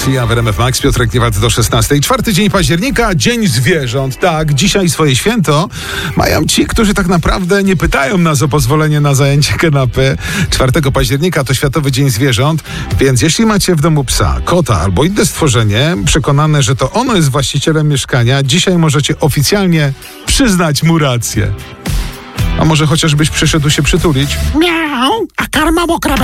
Ja w RMF Max, Piotrek Niewaldy do 16. 4 dzień października, Dzień Zwierząt. Tak, dzisiaj swoje święto mają ci, którzy tak naprawdę nie pytają nas o pozwolenie na zajęcie kanapy. 4 października to Światowy Dzień Zwierząt, więc jeśli macie w domu psa, kota albo inne stworzenie, przekonane, że to ono jest właścicielem mieszkania, dzisiaj możecie oficjalnie przyznać mu rację. A może chociażbyś przyszedł się przytulić? Miau, a karma mokra